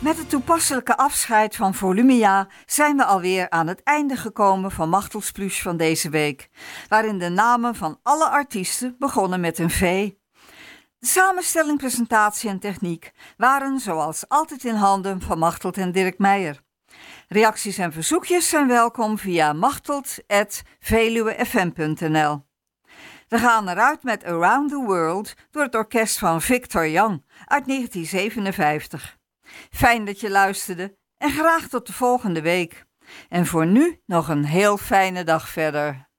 Met het toepasselijke afscheid van Volumia zijn we alweer aan het einde gekomen van Machtelspluche van deze week, waarin de namen van alle artiesten begonnen met een V. De samenstelling, presentatie en techniek waren zoals altijd in handen van Machteld en Dirk Meijer. Reacties en verzoekjes zijn welkom via machteld@veluwefm.nl. We gaan eruit met Around the World door het orkest van Victor Young uit 1957. Fijn dat je luisterde en graag tot de volgende week. En voor nu nog een heel fijne dag verder.